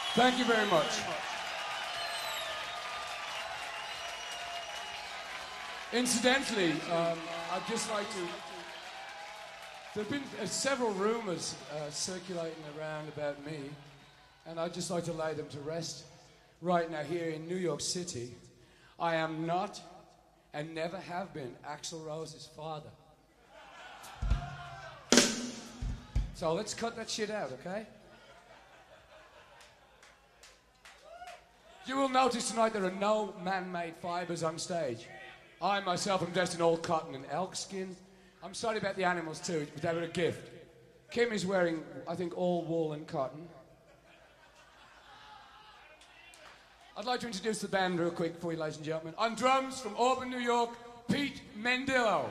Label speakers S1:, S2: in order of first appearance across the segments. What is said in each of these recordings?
S1: Thank you very much. Incidentally, I'd just like to... There have been several rumours circulating around about me, and I'd just like to lay them to rest right now here in New York City. I am not, and never have been, Axl Rose's father. So let's cut that shit out, okay? You will notice tonight there are no man-made fibres on stage. I myself am dressed in all cotton and elk skin. I'm sorry about the animals too, but they were a gift. Kim is wearing, I think, all wool and cotton. I'd like to introduce the band real quick for you, ladies and gentlemen. On drums from Auburn, New York, Pete Mendillo.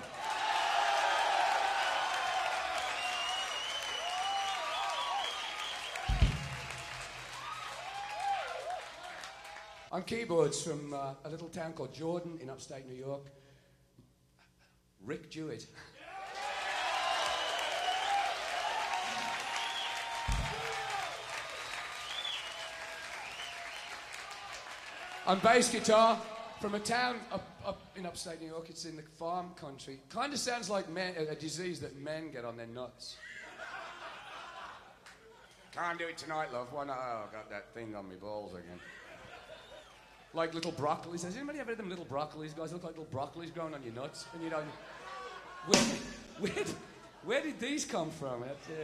S1: On keyboards from a little town called Jordan in upstate New York, Rick Jewett. On bass guitar from a town up in upstate New York, it's in the farm country. Kind of sounds like a disease that men get on their nuts. Can't do it tonight, love. Why not? Oh, I got that thing on my balls again. Like little broccolis. Has anybody ever had them little broccolis, guys? Look like little broccolis growing on your nuts. And you know, where did these come from?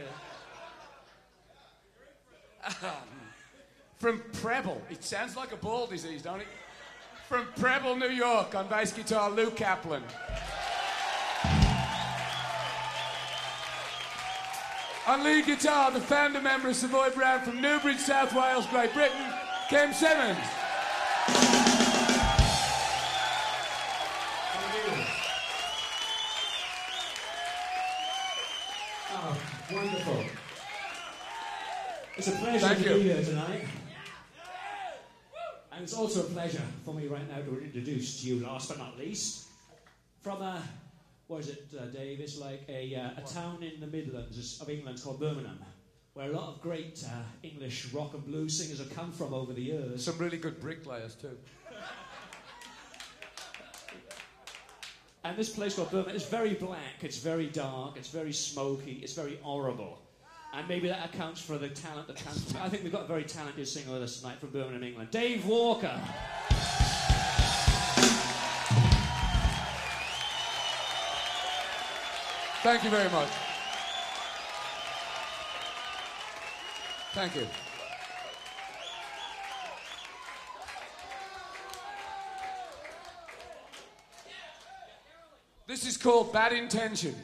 S1: From Preble. It sounds like a ball disease, don't it? From Preble, New York, on bass guitar, Lou Kaplan. On lead guitar, the founder member of Savoy Brown from Newbridge, South Wales, Great Britain, Ken Simmons.
S2: Oh, wonderful. It's a pleasure to be here tonight. And it's also a pleasure for me right now to introduce to you, last but not least, from what is it, Dave? It's like a town in the Midlands of England called Birmingham, where a lot of great English rock and blues singers have come from over the years.
S1: Some really good bricklayers, too.
S2: And this place called Birmingham is very black, it's very dark, it's very smoky, it's very horrible. And maybe that accounts for the talent that comes. I think we've got a very talented singer with us tonight from Birmingham, England. Dave Walker.
S1: Thank you very much. Thank you. This is called Bad Intention.